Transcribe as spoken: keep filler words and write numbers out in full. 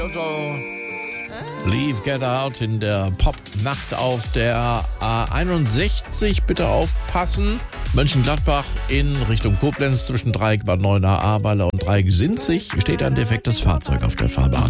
Otto. Leave, Get Out in der Pop-Nacht auf der A einundsechzig. Bitte aufpassen. Mönchengladbach in Richtung Koblenz zwischen Dreieck Bad Neuenahr, Ahrweiler und Dreieck Sinzig steht ein defektes Fahrzeug auf der Fahrbahn.